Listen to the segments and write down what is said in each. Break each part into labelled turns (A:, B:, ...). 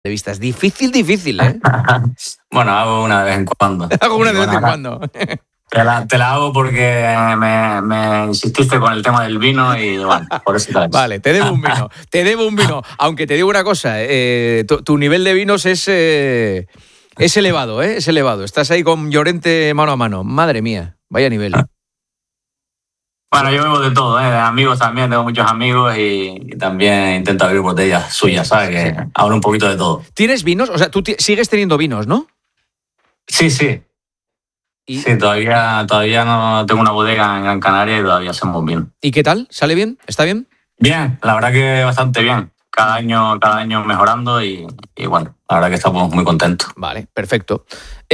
A: entrevistas. Difícil, ¿eh?
B: Bueno, hago una de vez en cuando.
A: Hago una de vez en cuando.
B: Te la hago porque me insististe con el tema del vino y bueno, por eso te la he hecho.
A: Vale, te debo un vino. Aunque te digo una cosa, tu nivel de vinos es elevado, ¿eh? Es elevado. Estás ahí con Llorente mano a mano. Madre mía, vaya nivel.
B: Bueno, yo bebo de todo, ¿eh? De amigos también, tengo muchos amigos y también intento abrir botellas suyas, ¿sabes? Que hablo un poquito de todo.
A: ¿Tienes vinos? O sea, tú sigues teniendo vinos, ¿no?
B: Sí. Sí, todavía no tengo una bodega en Gran Canaria y todavía hacemos vino.
A: ¿Y qué tal? ¿Sale bien? ¿Está bien?
B: Bien, la verdad que bastante bien. Cada año mejorando y bueno, la verdad que estamos muy contentos.
A: Vale, perfecto.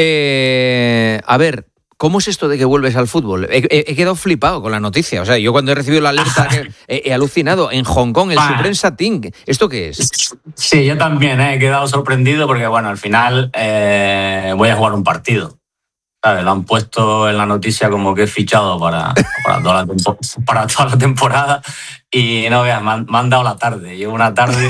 A: A ver, ¿cómo es esto de que vuelves al fútbol? He quedado flipado con la noticia. O sea, yo cuando he recibido la alerta he alucinado. En Hong Kong, el Supreme Satin. ¿Esto qué es?
B: Sí, yo también he quedado sorprendido porque, bueno, al final voy a jugar un partido. ¿Sabes? Lo han puesto en la noticia como que he fichado para toda la temporada y no veas, me han dado la tarde. Llevo una tarde.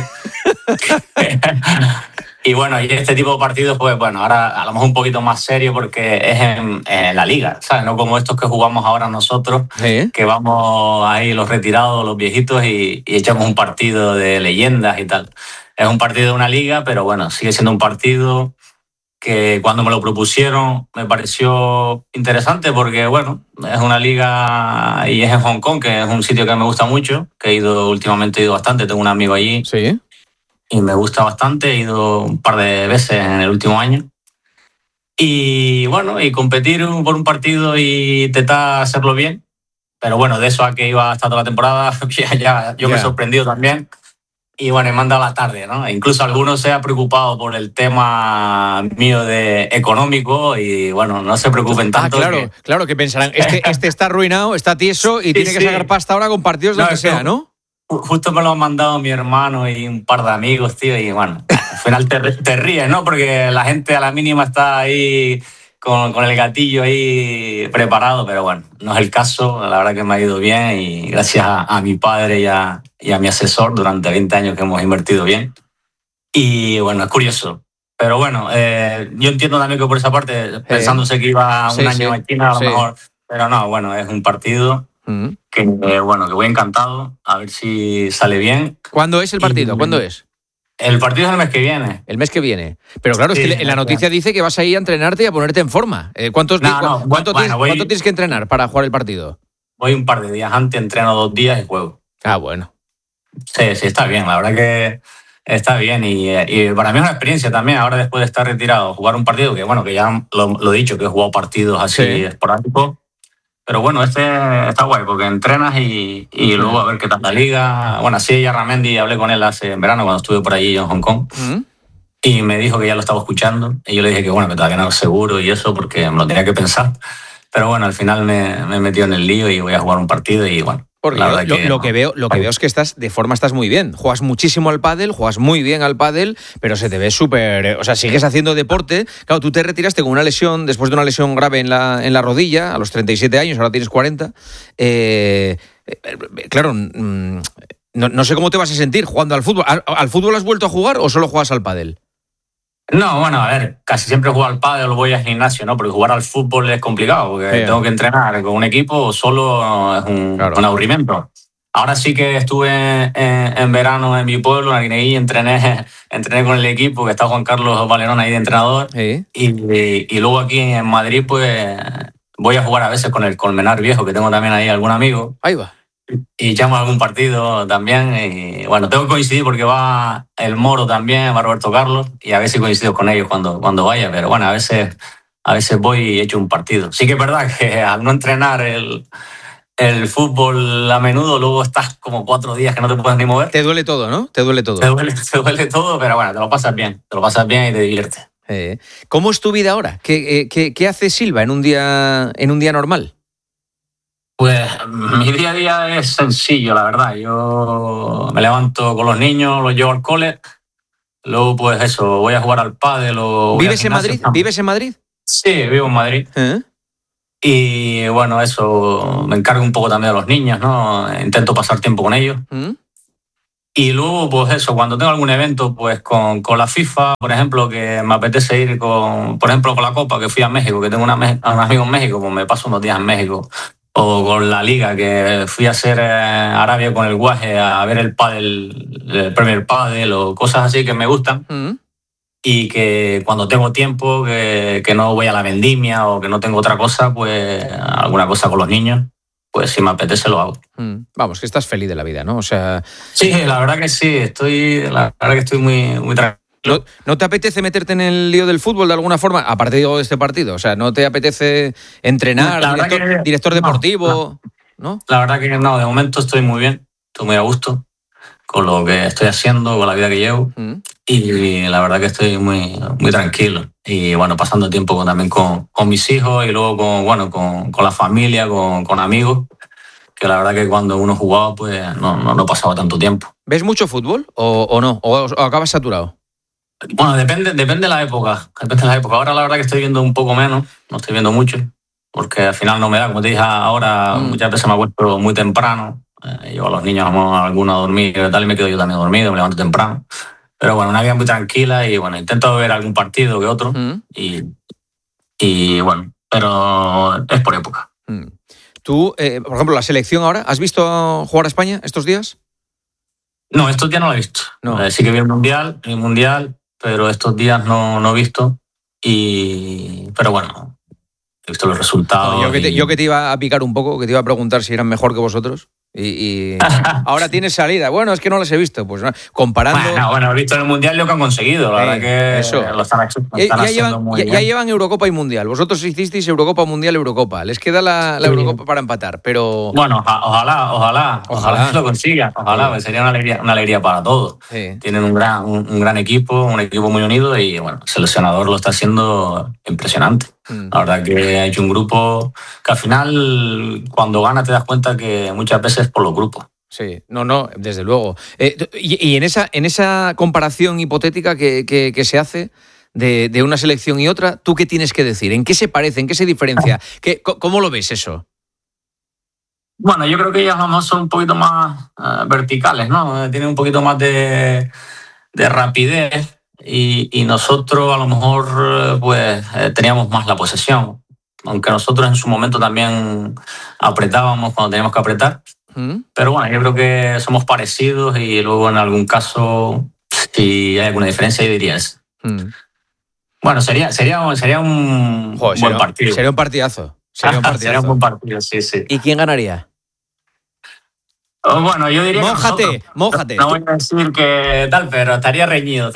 B: Y bueno, y este tipo de partidos, pues bueno, ahora a lo mejor un poquito más serio porque es en la liga, ¿sabes? No como estos que jugamos ahora nosotros, que vamos ahí los retirados, los viejitos y echamos un partido de leyendas y tal. Es un partido de una liga, pero bueno, sigue siendo un partido que cuando me lo propusieron me pareció interesante porque, bueno, es una liga y es en Hong Kong, que es un sitio que me gusta mucho, que últimamente he ido bastante, tengo un amigo allí.
A: Sí.
B: Y me gusta bastante, he ido un par de veces en el último año. Y bueno, y competir por un partido y intentar hacerlo bien. Pero bueno, de eso a que iba hasta toda la temporada, yo me he sorprendido también. Y bueno, me han dado la tarde, ¿no? Incluso algunos se han preocupado por el tema mío de económico y bueno, no se preocupen tanto.
A: Claro, que pensarán, este está arruinado, está tieso y tiene que sacar pasta ahora con partidos de lo que sea, ¿no?
B: Justo me lo han mandado mi hermano y un par de amigos, tío, y bueno, al final te ríes, ¿no? Porque la gente a la mínima está ahí con el gatillo ahí preparado, pero bueno, no es el caso. La verdad que me ha ido bien y gracias a mi padre y a mi asesor durante 20 años que hemos invertido bien. Y bueno, es curioso. Pero bueno, yo entiendo también que por esa parte, pensándose que iba un año a China, a lo mejor, pero no, bueno, es un partido que voy encantado, a ver si sale bien.
A: ¿Cuándo es el partido? ¿Cuándo es?
B: El partido es el mes que viene.
A: El mes que viene. Pero claro, es que en la noticia dice que vas a ir a entrenarte y a ponerte en forma. ¿Cuánto tienes que entrenar para jugar el partido?
B: Voy un par de días antes, entreno 2 días y juego.
A: Ah, bueno.
B: Sí, está bien, la verdad que está bien y para mí es una experiencia también, ahora después de estar retirado, jugar un partido que bueno, que ya lo he dicho, que he jugado partidos así esporádicos. Pero bueno, está guay porque entrenas y luego a ver qué tal la liga. Bueno, así Yarramendi, hablé con él en verano cuando estuve por allí en Hong Kong y me dijo que ya lo estaba escuchando y yo le dije que bueno, que todavía no era seguro y eso porque me lo tenía que pensar. Pero bueno, al final me he metido en el lío y voy a jugar un partido y bueno.
A: Porque lo que veo es que estás muy bien. Juegas muchísimo al pádel, juegas muy bien al pádel, pero se te ve súper... O sea, sigues haciendo deporte. Claro, tú te retiraste con una lesión, después de una lesión grave en la rodilla, a los 37 años, ahora tienes 40. Claro, no sé cómo te vas a sentir jugando al fútbol. ¿Al fútbol has vuelto a jugar o solo juegas al pádel?
B: No, bueno, a ver, casi siempre juego al pádel o voy al gimnasio, ¿no? Porque jugar al fútbol es complicado, porque tengo que entrenar con un equipo, solo es un aburrimiento. Ahora sí que estuve en verano en mi pueblo, en Arguineguín, entrené con el equipo, que está Juan Carlos Valerón ahí de entrenador, y luego aquí en Madrid, pues voy a jugar a veces con el Colmenar Viejo, que tengo también ahí algún amigo.
A: Ahí va.
B: Y echamos algún partido también. Y bueno, tengo que coincidir porque va el Moro también, va Roberto Carlos, y a ver si coincido con ellos cuando vaya. Pero bueno, a veces voy y echo un partido. Sí que es verdad que al no entrenar el fútbol a menudo, luego estás como 4 días que no te puedes ni mover.
A: Te duele todo, ¿no? Te duele todo.
B: Te duele todo, pero bueno, te lo pasas bien y te diviertes.
A: ¿Cómo es tu vida ahora? ¿Qué hace Silva en un día normal?
B: Pues mi día a día es sencillo, la verdad. Yo me levanto con los niños, los llevo al cole, luego pues eso, voy a jugar al pádel o...
A: ¿Vives en Madrid? ¿Vives en Madrid?
B: Sí, vivo en Madrid. Y bueno, eso, me encargo un poco también de los niños, ¿no? Intento pasar tiempo con ellos. Y luego, pues eso, cuando tengo algún evento, pues con la FIFA, por ejemplo, que me apetece ir por ejemplo, con la Copa, que fui a México, que tengo un amigo en México, pues me paso unos días en México. O con la Liga, que fui a hacer Arabia con el Guaje a ver el Premier Padel o cosas así que me gustan. Y que cuando tengo tiempo, que no voy a la vendimia o que no tengo otra cosa, pues alguna cosa con los niños, pues si me apetece lo hago.
A: Vamos, que estás feliz de la vida, ¿no? O sea...
B: Sí, la verdad que sí, la verdad que estoy muy, muy tranquilo.
A: ¿No te apetece meterte en el lío del fútbol de alguna forma, aparte de este partido? O sea, ¿no te apetece entrenar, director deportivo? ¿No?
B: La verdad que no, de momento estoy muy bien, estoy muy a gusto con lo que estoy haciendo, con la vida que llevo. Y la verdad que estoy muy, muy tranquilo. Y bueno, pasando tiempo también con mis hijos y luego con la familia, con amigos. Que la verdad que cuando uno jugaba, pues no pasaba tanto tiempo.
A: ¿Ves mucho fútbol o no? ¿O acabas saturado?
B: Bueno, depende de la época. Depende de la época. Ahora la verdad que estoy viendo un poco menos, no estoy viendo mucho, porque al final no me da. Como te dije ahora, muchas veces me acuesto muy temprano. Llevo a los niños algunos a dormir y tal, y me quedo yo también dormido, me levanto temprano. Pero bueno, una vida muy tranquila y bueno, intento ver algún partido que otro. Y bueno, pero es por época.
A: Tú, por ejemplo, la selección ahora, ¿has visto jugar a España estos días?
B: No, estos días no lo he visto. No. Sí que vi el mundial, pero estos días no he visto. Pero bueno, he visto los resultados.
A: No, yo que te iba a picar un poco, que te iba a preguntar si eran mejor que vosotros. Y ahora tienes salida. Bueno, es que no las he visto. Pues comparando.
B: Bueno, he visto en el mundial lo que han conseguido. La verdad que
A: eso.
B: Lo están haciendo muy bien.
A: Ya llevan Eurocopa y Mundial. Vosotros hicisteis Eurocopa, Mundial, Eurocopa. Les queda la Eurocopa para empatar, pero.
B: Bueno, ojalá lo consigan. Ojalá, pues sería una alegría para todos.
A: Sí.
B: Tienen un gran equipo, un equipo muy unido y bueno, el seleccionador lo está haciendo impresionante. La verdad que ha hecho un grupo que al final, cuando gana, te das cuenta que muchas veces es por los grupos.
A: Sí, no, desde luego. Y en esa comparación hipotética que se hace de una selección y otra, ¿tú qué tienes que decir? ¿En qué se parece? ¿En qué se diferencia? ¿Cómo lo ves eso?
B: Bueno, yo creo que ellas son un poquito más verticales, ¿no? Tienen un poquito más de rapidez. Y nosotros a lo mejor teníamos más la posesión, aunque nosotros en su momento también apretábamos cuando teníamos que apretar. Pero bueno, yo creo que somos parecidos y luego en algún caso, si hay alguna diferencia, yo diría eso. Bueno, sería un buen partido.
A: Sería un partidazo. Sería un
B: buen partido, sí.
A: ¿Y quién ganaría?
B: Bueno, yo diría
A: mójate.
B: No voy a decir que tal, pero estaría reñido.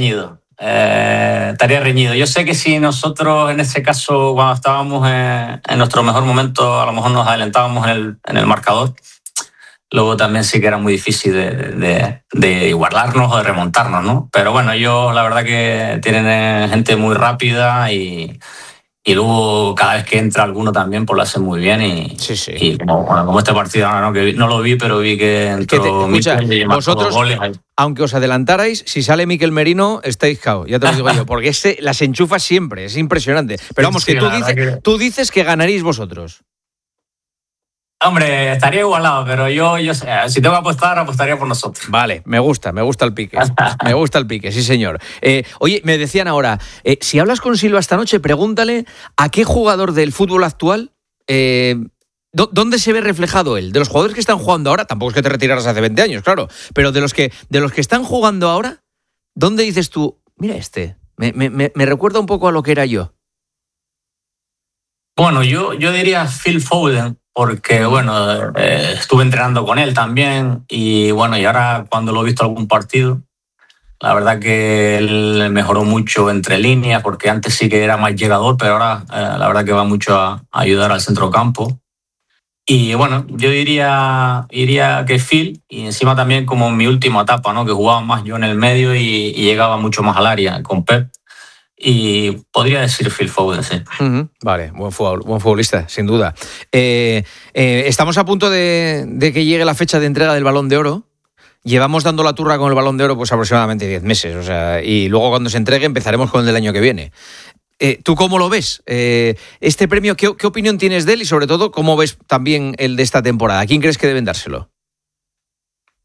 B: Yo sé que si nosotros, en este caso, cuando estábamos en nuestro mejor momento, a lo mejor nos adelantábamos en el marcador, luego también sí que era muy difícil de igualarnos o de remontarnos, ¿no? Pero bueno, ellos la verdad que tienen gente muy rápida y luego cada vez que entra alguno también pues lo hace muy bien
A: sí.
B: Y como este partido ahora, ¿no? Que no lo vi, pero vi que entró Mikel y marcó 2 goles ahí.
A: Aunque os adelantarais, si sale Mikel Merino, estáis cao, ya te lo digo yo, porque las enchufa siempre, es impresionante. Pero vamos, sí, tú dices que ganaréis vosotros.
B: Hombre, estaría igualado, pero yo si tengo que apostar, apostaría por nosotros.
A: Vale, me gusta el pique. Me gusta el pique, sí señor. Oye, me decían ahora, si hablas con Silva esta noche, pregúntale a qué jugador del fútbol actual, ¿dónde se ve reflejado él? De los jugadores que están jugando ahora, tampoco es que te retiraras hace 20 años, claro, pero de los que están jugando ahora, ¿dónde dices tú, mira me recuerda un poco a lo que era yo?
B: Bueno, yo diría Phil Foden, porque bueno, estuve entrenando con él también y bueno, y ahora cuando lo he visto algún partido, la verdad que él mejoró mucho entre líneas, porque antes sí que era más llegador, pero ahora la verdad que va mucho a ayudar al centrocampo. Y bueno, yo diría que Phil, y encima también como en mi última etapa, ¿no? Que jugaba más yo en el medio y llegaba mucho más al área con Pep. Y podría decir Phil Foden, sí.
A: Vale, buen futbolista, sin duda. Estamos a punto de que llegue la fecha de entrega del Balón de Oro. Llevamos dando la turra con el Balón de Oro pues aproximadamente 10 meses. O sea, y luego cuando se entregue empezaremos con el del año que viene. ¿Tú cómo lo ves? Este premio, ¿qué opinión tienes de él? Y sobre todo, ¿cómo ves también el de esta temporada? ¿A quién crees que deben dárselo?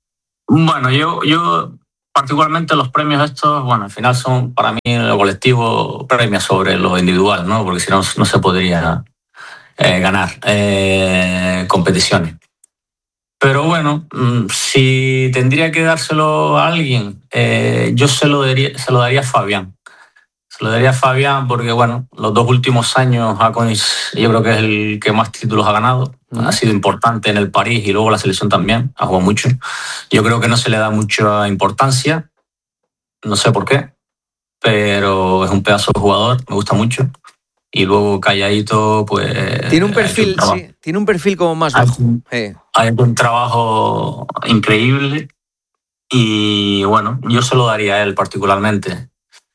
B: Bueno, yo particularmente los premios estos, bueno, al final son para mí lo colectivo premia sobre lo individual, ¿no? Porque si no, no se podría ganar competiciones. Pero bueno, si tendría que dárselo a alguien, yo se lo daría a Fabián. Se lo daría a Fabián porque, bueno, los 2 últimos años yo creo que es el que más títulos ha ganado. Ha sido importante en el París y luego la selección también, ha jugado mucho. Yo creo que no se le da mucha importancia, no sé por qué, pero es un pedazo de jugador, me gusta mucho. Y luego calladito, pues...
A: Tiene un perfil, sí, tiene un perfil como más bajo.
B: Ha hecho un trabajo increíble y, bueno, yo se lo daría a él particularmente.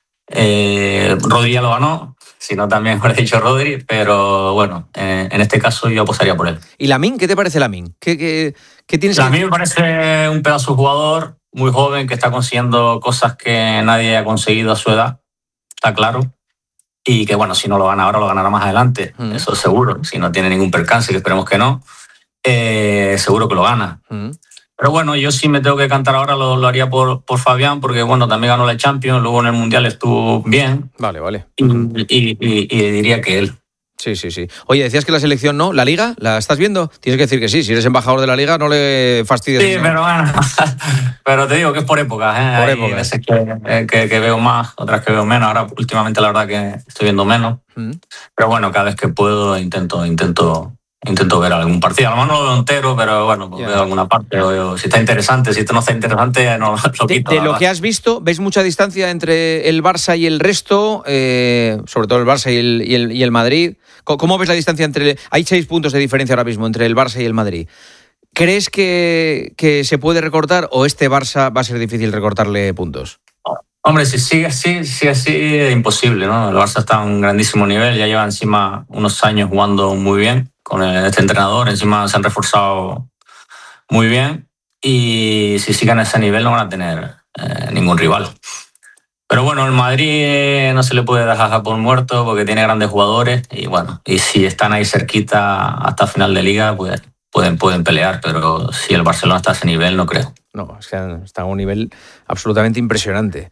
B: Rodri ya lo ganó, si no también hubiera dicho Rodri, pero bueno, en este caso yo apostaría por él.
A: ¿Y Lamine? ¿Qué te parece Lamine? ¿Qué tienes?
B: A mí me parece un pedazo de jugador muy joven que está consiguiendo cosas que nadie ha conseguido a su edad, está claro. Y que, bueno, si no lo gana ahora, lo ganará más adelante. Eso seguro. Si no tiene ningún percance, que esperemos que no, seguro que lo gana. Pero bueno, yo sí me tengo que cantar ahora, lo haría por Fabián, porque bueno, también ganó la Champions, luego en el Mundial estuvo bien.
A: Vale.
B: Y diría que él.
A: Sí. Oye, decías que la selección no, ¿la Liga? ¿La estás viendo? Tienes que decir que sí, si eres embajador de la Liga no le fastidies.
B: Sí, pero bueno, pero te digo que es por épocas, ¿eh?
A: Por
B: Hay
A: épocas.
B: veces que veo más, otras que veo menos. Ahora últimamente la verdad que estoy viendo menos. Pero bueno, cada vez que puedo intento ver algún partido. A lo mejor no lo veo entero, pero bueno, pues veo alguna parte. Si está interesante, si esto no está interesante, no lo quito.
A: De lo que has visto, ¿ves mucha distancia entre el Barça y el resto? Sobre todo el Barça y el Madrid. ¿Cómo ves la distancia entre...? Hay 6 puntos de diferencia ahora mismo entre el Barça y el Madrid. ¿Crees que se puede recortar o este Barça va a ser difícil recortarle puntos?
B: Hombre, si sigue así, es imposible, ¿no? El Barça está a un grandísimo nivel, ya lleva encima unos años jugando muy bien con este entrenador, encima se han reforzado muy bien y si siguen a ese nivel no van a tener ningún rival. Pero bueno, el Madrid no se le puede dejar por muerto porque tiene grandes jugadores y bueno, y si están ahí cerquita hasta final de liga, pues pueden pelear, pero si el Barcelona está a ese nivel, no creo.
A: No, es que está a un nivel absolutamente impresionante.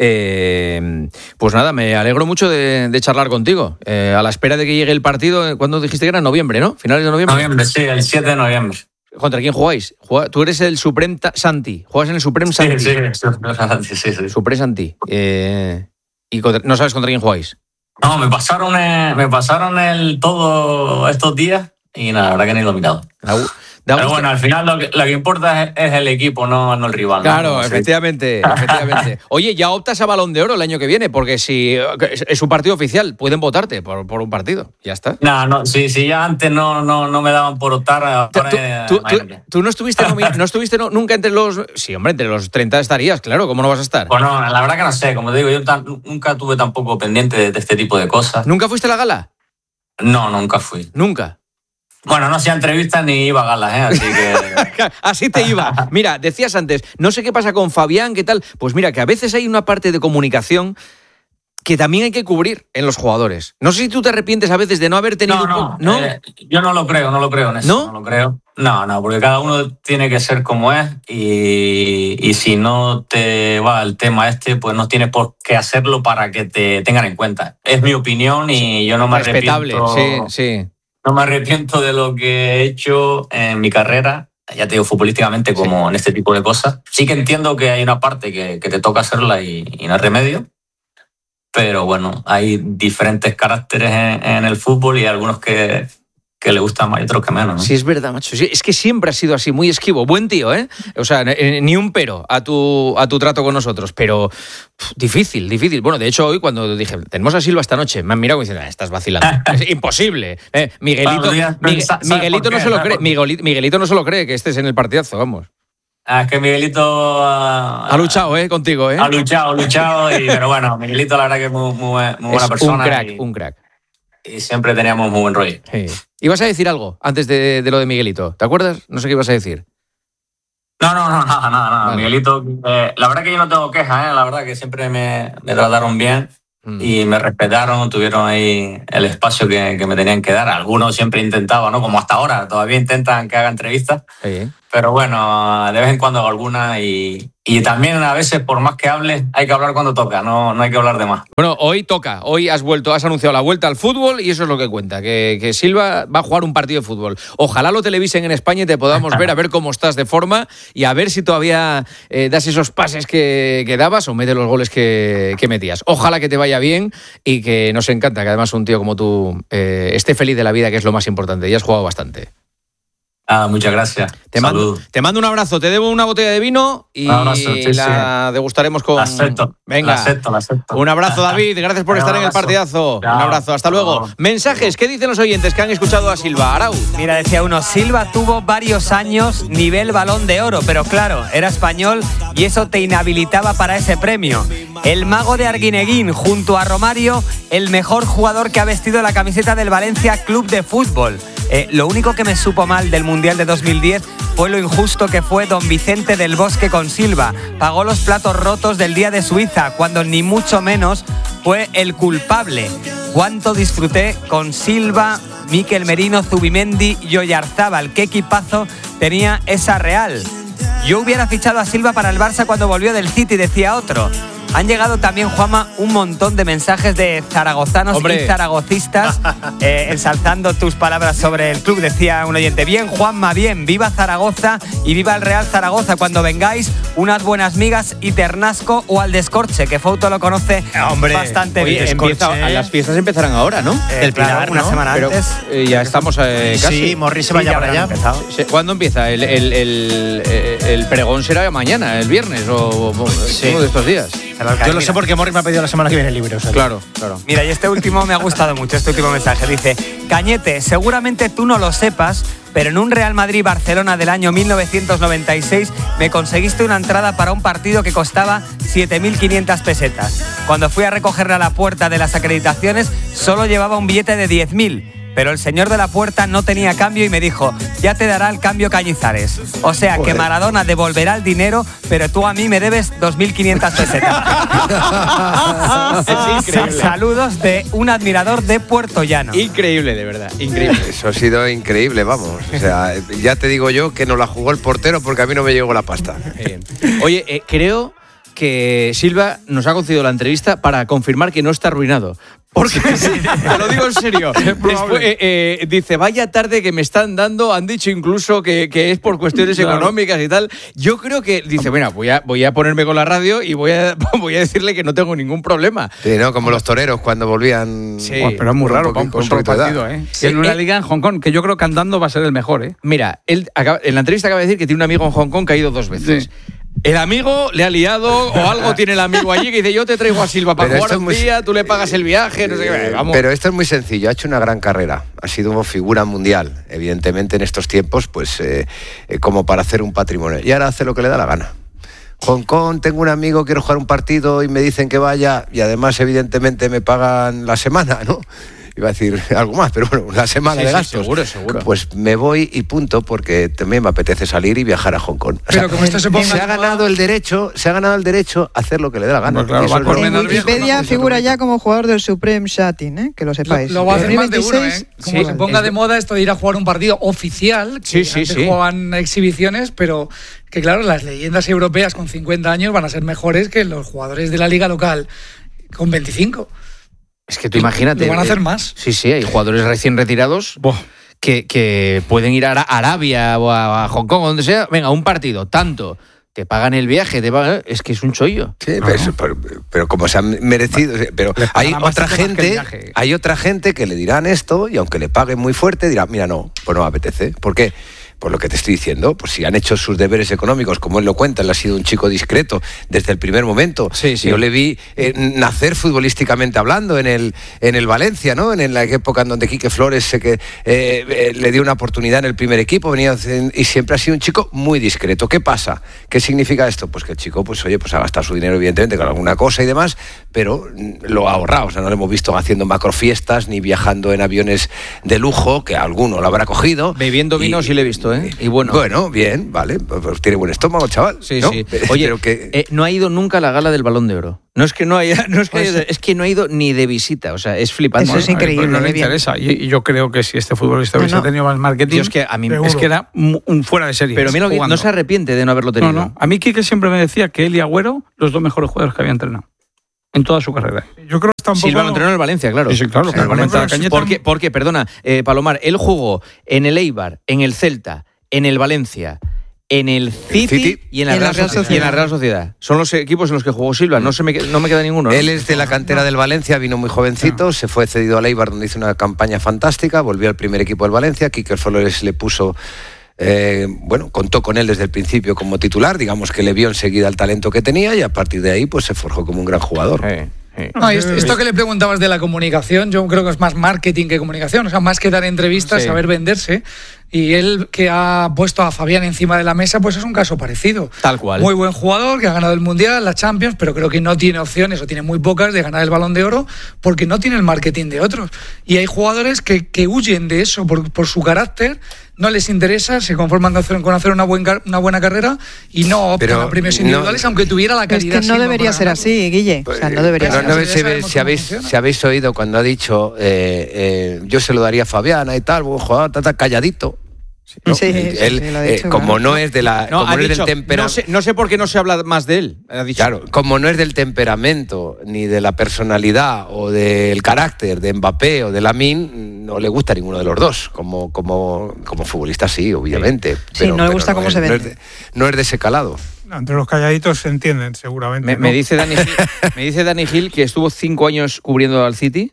A: Pues nada, me alegro mucho de charlar contigo. A la espera de que llegue el partido, ¿cuándo dijiste que era? Noviembre, ¿no? ¿Finales de noviembre?
B: Noviembre, sí, el 7 de noviembre.
A: ¿Contra quién jugáis? Tú eres el Suprem Santi. ¿Juegas en el Suprem Santi?
B: Sí.
A: Suprem Santi. ¿Y no sabes contra quién jugáis?
B: No, me pasaron el todo estos días y nada, la verdad que ni lo he mirado. Pero bueno, al final lo que importa es el equipo, no el rival.
A: Claro,
B: ¿no?
A: efectivamente. Oye, ya optas a Balón de Oro el año que viene, porque si es un partido oficial, pueden votarte por un partido. Ya está.
B: No, si ya antes no me daban por optar.
A: ¿Tú no estuviste nunca entre los... Sí, hombre, entre los 30 estarías, claro, ¿cómo no vas a estar?
B: Pues no, la verdad que no sé, como te digo, yo nunca tuve tampoco pendiente de este tipo de cosas.
A: ¿Nunca fuiste a la gala?
B: No, nunca fui.
A: ¿Nunca?
B: Bueno, no hacía entrevistas ni iba a galas, así que...
A: Así te iba. Mira, decías antes, no sé qué pasa con Fabián, qué tal. Pues mira, que a veces hay una parte de comunicación que también hay que cubrir en los jugadores. No sé si tú te arrepientes a veces de no haber tenido...
B: ¿No? Yo no lo creo en eso.
A: ¿No?
B: No lo creo. No, porque cada uno tiene que ser como es y si no te va el tema pues no tienes por qué hacerlo para que te tengan en cuenta. Es mi opinión y yo no me arrepiento.
A: Sí.
B: No me arrepiento de lo que he hecho en mi carrera, ya te digo, futbolísticamente como en este tipo de cosas. Sí que entiendo que hay una parte que te toca hacerla y no hay remedio, pero bueno, hay diferentes caracteres en el fútbol y hay algunos que le gustan más y otros que menos, ¿no?
A: Sí, es verdad, macho. Sí, es que siempre has sido así, muy esquivo. Buen tío, ¿eh? O sea, ni un pero a tu trato con nosotros, pero difícil. Bueno, de hecho, hoy cuando dije, tenemos a Silva esta noche, me han mirado y dicen, estás vacilando. Es imposible. Miguelito no se lo cree. Miguelito no se lo cree que estés en el partidazo, vamos.
B: Es que Miguelito
A: ha luchado, contigo,
B: Ha luchado, pero bueno, Miguelito la verdad que es muy buena persona.
A: Un crack.
B: Y siempre teníamos muy buen rollo.
A: Sí. ¿Ibas a decir algo antes de lo de Miguelito? ¿Te acuerdas? No sé qué ibas a decir.
B: No, nada. Vale. Miguelito, la verdad que yo no tengo quejas, la verdad que siempre me trataron bien y me respetaron, tuvieron ahí el espacio que me tenían que dar. Algunos siempre intentaban, ¿no? Como hasta ahora, todavía intentan que haga entrevistas.
A: Sí.
B: pero bueno, de vez en cuando hago alguna y también a veces, por más que hables, hay que hablar cuando toca, no hay que hablar de más.
A: Bueno, hoy toca, hoy has anunciado la vuelta al fútbol y eso es lo que cuenta, que Silva va a jugar un partido de fútbol. Ojalá lo televisen en España y te podamos ver, a ver cómo estás de forma y a ver si todavía das esos pases que dabas o metes los goles que metías. Ojalá que te vaya bien y que nos encanta que además un tío como tú esté feliz de la vida, que es lo más importante, y has jugado bastante.
B: Muchas gracias.
A: Te mando un abrazo, te debo una botella de vino y la degustaremos con...
B: La acepto.
A: Venga,
B: la acepto.
A: Un abrazo, David, gracias por estar en el partidazo. Chao. Un abrazo, hasta luego. Mensajes, ¿qué dicen los oyentes que han escuchado a Silva? Arau.
C: Mira, decía uno, Silva tuvo varios años nivel Balón de Oro, pero claro, era español y eso te inhabilitaba para ese premio. El mago de Arguineguín, junto a Romario, el mejor jugador que ha vestido la camiseta del Valencia Club de Fútbol. Lo único que me supo mal del Mundial de 2010 fue lo injusto que fue don Vicente del Bosque con Silva. Pagó los platos rotos del día de Suiza, cuando ni mucho menos fue el culpable. Cuánto disfruté con Silva, Mikel Merino, Zubimendi y Oyarzábal. Qué equipazo tenía esa Real. Yo hubiera fichado a Silva para el Barça cuando volvió del City, decía otro. Han llegado también, Juanma, un montón de mensajes de zaragozanos y zaragocistas ensalzando tus palabras sobre el club. Decía un oyente, bien Juanma, bien, viva Zaragoza y viva el Real Zaragoza. Cuando vengáis, unas buenas migas y Ternasco o al Descorche, que Fouto lo conoce bastante bien.
A: Las fiestas empezarán ahora, ¿no?
C: El Pilar, una semana antes.
A: Ya estamos casi.
D: Sí, Morris se vaya para allá.
A: ¿Cuándo empieza? El pregón será mañana, el viernes o uno de estos días.
D: Yo lo sé porque Morris me ha pedido la semana que viene libre. O sea.
A: Claro.
C: Mira, y este último me ha gustado mucho, este último mensaje. Dice, Cañete, seguramente tú no lo sepas, pero en un Real Madrid-Barcelona del año 1996 me conseguiste una entrada para un partido que costaba 7.500 pesetas. Cuando fui a recogerla a la puerta de las acreditaciones, solo llevaba un billete de 10.000. Pero el señor de la puerta no tenía cambio y me dijo, ya te dará el cambio Cañizares. O sea, que Maradona devolverá el dinero, pero tú a mí me debes 2.500 pesetas.
A: Es increíble.
C: Saludos de un admirador de Puerto Llano.
A: Increíble, de verdad, increíble.
E: Eso ha sido increíble, vamos. O sea, ya te digo yo que no la jugó el portero porque a mí no me llegó la pasta.
A: Oye, creo que Silva nos ha concedido la entrevista para confirmar que no está arruinado. Porque, te lo digo en serio, después, dice, vaya tarde que me están dando, han dicho incluso que es por cuestiones económicas y tal. Yo creo que, dice, bueno, voy a ponerme con la radio y voy a decirle que no tengo ningún problema.
E: Sí, ¿no? Como los toreros cuando volvían.
F: Sí. Pero es muy raro para un solo partido, ¿eh? Sí, en una liga en Hong Kong, que yo creo que andando va a ser el mejor, ¿eh?
A: Mira, él en la entrevista acaba de decir que tiene un amigo en Hong Kong que ha ido 2 veces. Sí. El amigo le ha liado o algo tiene el amigo allí que dice, yo te traigo a Silva para jugar un día, tú le pagas el viaje, no sé qué. Vamos.
E: Pero esto es muy sencillo, ha hecho una gran carrera, ha sido figura mundial, evidentemente en estos tiempos, pues como para hacer un patrimonio. Y ahora hace lo que le da la gana. Hong Kong, tengo un amigo, quiero jugar un partido y me dicen que vaya y además evidentemente me pagan la semana, ¿no? Iba a decir algo más, pero bueno, la semana de gastos.
A: Seguro.
E: Pues me voy y punto, porque también me apetece salir y viajar a Hong Kong. O
D: pero como esto se
E: ha ganado el derecho a hacer lo que le dé la gana.
F: Pues claro,
G: en Wikipedia figura ya como jugador del Supreme Shatin, que lo sepáis.
D: Lo va a hacer más de uno, ¿eh? Como se ponga de moda esto de ir a jugar un partido oficial, que antes jugaban exhibiciones, pero que claro, las leyendas europeas con 50 años van a ser mejores que los jugadores de la liga local con 25.
A: Es que tú imagínate.
D: Lo van a hacer más.
A: Sí, hay jugadores recién retirados que pueden ir a Arabia o a Hong Kong o donde sea. Venga, un partido, tanto. Te pagan el viaje, es que es un chollo.
E: Sí, pero como se han merecido. Pero hay otra gente que le dirán esto y aunque le paguen muy fuerte, dirán, mira, no, pues no me apetece. ¿Por qué? Por lo que te estoy diciendo, pues si han hecho sus deberes económicos, como él lo cuenta, él ha sido un chico discreto desde el primer momento. Sí. Yo le vi nacer futbolísticamente hablando en el Valencia, ¿no? En la época en donde Quique Flores le dio una oportunidad en el primer equipo, venía y siempre ha sido un chico muy discreto. ¿Qué pasa? ¿Qué significa esto? Pues que el chico, pues oye, pues ha gastado su dinero evidentemente con alguna cosa y demás, pero lo ha ahorrado. O sea, no lo hemos visto haciendo macrofiestas ni viajando en aviones de lujo, que alguno lo habrá cogido.
A: Bebiendo vino sí le he visto, ¿eh? Y bueno.
E: Bueno, bien, vale. Pues tiene buen estómago, chaval.
A: Sí,
E: ¿no?
A: sí. Oye, pero que... no ha ido nunca a la gala del Balón de Oro. No es que no haya, es que no ha ido ni de visita. O sea, es flipante.
G: Eso es increíble.
F: No le interesa. Y yo creo que si este futbolista hubiese tenido más marketing,
A: es que a mí
F: es que era un fuera de serie.
A: Pero mira, no se arrepiente de no haberlo tenido.
F: No. A mí Quique siempre me decía que él y Agüero, los 2 mejores jugadores que había entrenado en toda su carrera.
H: Yo creo que está un poco...
A: Silva lo entrenó en el Valencia, claro.
F: Sí, claro.
A: Porque, perdona, Palomar, él jugó en el Eibar, en el Celta, en el Valencia, en el City y en la Real Sociedad. Son los equipos en los que jugó Silva, no me queda ninguno, ¿no?
E: Él es de la cantera del Valencia, vino muy jovencito, se fue cedido al Eibar, donde hizo una campaña fantástica, volvió al primer equipo del Valencia, Quique Flores le puso... contó con él desde el principio como titular, digamos que le vio enseguida el talento que tenía y a partir de ahí pues se forjó como un gran jugador.
D: No, esto que le preguntabas de la comunicación, yo creo que es más marketing que comunicación, o sea, más que dar entrevistas, saber venderse. Y él, que ha puesto a Fabián encima de la mesa, pues es un caso parecido.
A: Tal cual.
D: Muy buen jugador, que ha ganado el Mundial, la Champions, pero creo que no tiene opciones, o tiene muy pocas, de ganar el Balón de Oro, porque no tiene el marketing de otros. Y hay jugadores que huyen de eso por su carácter, no les interesa, se conforman con hacer una buena carrera y no optan a premios individuales, aunque tuviera la calidad.
G: Es que no debería ser así, Guille. O sea, no debería ser así.
E: Si habéis oído cuando ha dicho yo se lo daría a Fabiana y tal, buen jugador, calladito. ¿no?
G: Sí,
E: él,
G: lo ha dicho,
E: como
G: claro.
E: no es de la
A: no,
E: como no es
A: dicho,
E: del temperamento,
A: no sé por qué no se habla más de él, ha dicho.
E: Claro, como no es del temperamento ni de la personalidad o del carácter de Mbappé o de Lamine, no le gusta a ninguno de los dos. Como futbolista sí, obviamente.
G: Sí, no le gusta cómo se vende.
E: No es de ese calado.
H: No, entre los calladitos se entienden seguramente.
A: Me dice Dani Gil que estuvo 5 años cubriendo al City,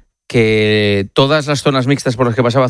A: que todas las zonas mixtas por las que pasaba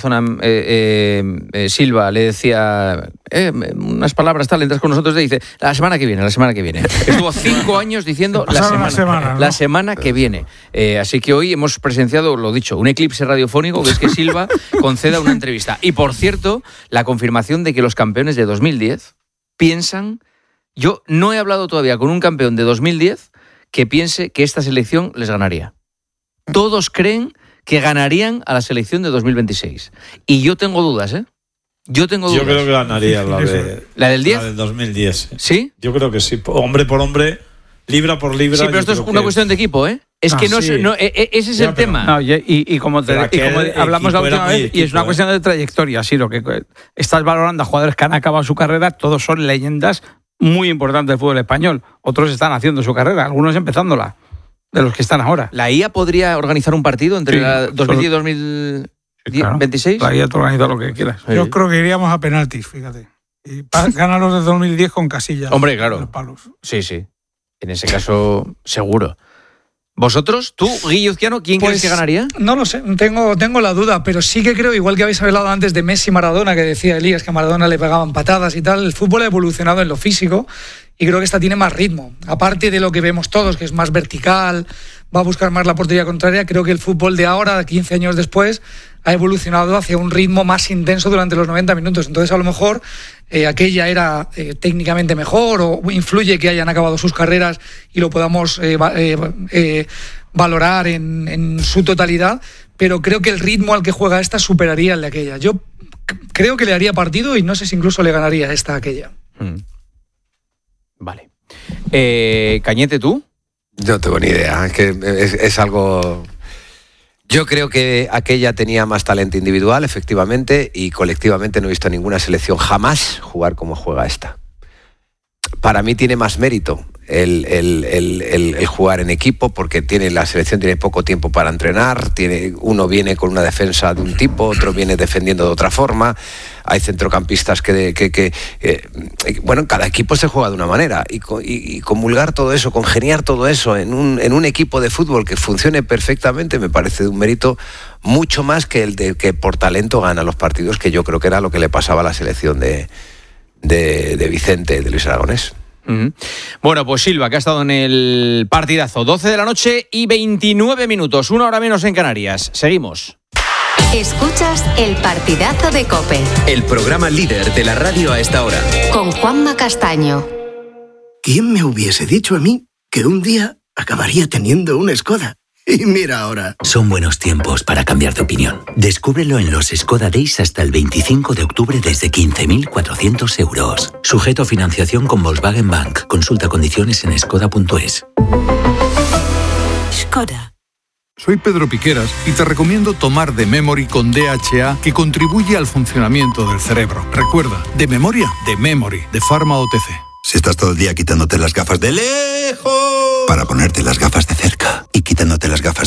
A: Silva le decía unas palabras tal, entras con nosotros, le dice la semana que viene. Estuvo 5 años diciendo la semana que viene. Así que hoy hemos presenciado, lo dicho, un eclipse radiofónico, que es que Silva conceda una entrevista. Y por cierto, la confirmación de que los campeones de 2010 piensan... Yo no he hablado todavía con un campeón de 2010 que piense que esta selección les ganaría. Todos creen que ganarían a la selección de 2026. Y yo tengo dudas, ¿eh? Yo creo
I: que ganaría la
A: del 10.
I: La del 2010.
A: ¿Sí?
I: Yo creo que sí. Hombre por hombre, libra por libra.
A: Sí, pero esto es una cuestión de equipo, ¿eh? Es que ese es el tema.
F: No, y como hablamos la última vez, y es una cuestión de trayectoria. Sí, lo que estás valorando a jugadores que han acabado su carrera, todos son leyendas muy importantes del fútbol español. Otros están haciendo su carrera, algunos empezándola. De los que están ahora.
A: ¿La IA podría organizar un partido entre 2010 y 2026?
F: La IA te organiza lo que quieras.
H: Yo creo que iríamos a penaltis, fíjate. Y ganan los de 2010 con Casillas.
A: Hombre, claro. Sí. En ese caso, seguro. ¿Vosotros? ¿Tú, Guille Uzquiano, quién crees que ganaría?
D: No lo sé, tengo la duda, pero sí que creo, igual que habéis hablado antes de Messi y Maradona, que decía Elías que a Maradona le pegaban patadas y tal, el fútbol ha evolucionado en lo físico y creo que esta tiene más ritmo. Aparte de lo que vemos todos, que es más vertical, va a buscar más la portería contraria, creo que el fútbol de ahora, 15 años después, ha evolucionado hacia un ritmo más intenso durante los 90 minutos. Entonces, a lo mejor, aquella era técnicamente mejor o influye que hayan acabado sus carreras y lo podamos valorar en su totalidad, pero creo que el ritmo al que juega esta superaría el de aquella. Yo creo que le haría partido y no sé si incluso le ganaría esta a aquella.
A: Vale. Cañete, ¿tú?
E: No tengo ni idea, es que es algo... Yo creo que aquella tenía más talento individual, efectivamente, y colectivamente no he visto a ninguna selección jamás jugar como juega esta. Para mí tiene más mérito el jugar en equipo, porque la selección tiene poco tiempo para entrenar, uno viene con una defensa de un tipo, otro viene defendiendo de otra forma, hay centrocampistas bueno, cada equipo se juega de una manera, y comulgar todo eso, congeniar todo eso en un equipo de fútbol que funcione perfectamente, me parece de un mérito mucho más que el de que por talento gana los partidos, que yo creo que era lo que le pasaba a la selección de Vicente, de Luis Aragonés.
A: Bueno, pues Silva, que ha estado en el partidazo. 12 de la noche y 29 minutos, 1 hora menos en Canarias. Seguimos.
J: Escuchas el partidazo de COPE.
K: El programa líder de la radio a esta hora.
J: Con Juanma Castaño.
L: ¿Quién me hubiese dicho a mí que un día acabaría teniendo una Skoda? Y mira ahora.
M: Son buenos tiempos para cambiar de opinión. Descúbrelo en los Skoda Days hasta el 25 de octubre desde 15.400 euros. Sujeto a financiación con Volkswagen Bank. Consulta condiciones en skoda.es.
N: Skoda. Soy Pedro Piqueras y te recomiendo tomar The Memory con DHA, que contribuye al funcionamiento del cerebro. Recuerda, de memoria, The Memory, de Pharma OTC.
L: Si estás todo el día quitándote las gafas de lejos para ponerte las gafas de cerca y quitándote las gafas